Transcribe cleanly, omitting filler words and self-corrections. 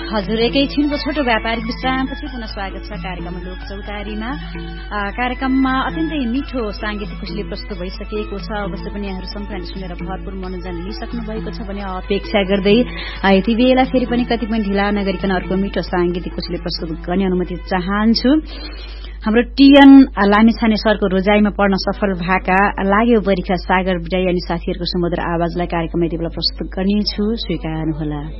हजुर एकैछिनको छोटो व्यापारिक विश्रामपछि पुनः स्वागत छ कार्यक्रम लोक चौतारीमा। कार्यक्रममा अत्यन्तै मिठो सांगीतिक कुशली प्रस्तुत भइसकेको छ। अवश्य पनि यहाँहरू सम्पूर्णले सुनेर भरपूर मनोरञ्जन लिइसक्नु भएको छ भने अपेक्षा गर्दै यति बेला फेरि पनि कति पनि ढिला नगरिकन अर्को मिठो सांगीतिक कुशली प्रस्तुत गर्ने अनुमति चाहन्छु। हाम्रो टीएन लामिछाने सरको रोजाइमा पढ्न सफल भएका लाग्यो परीक्षा सागर बिटाई अनि साथीहरूको सुमधुर आवाजलाई कार्यक्रममा यति बेला प्रस्तुत गर्नेछु, स्वीकार्नुहोला।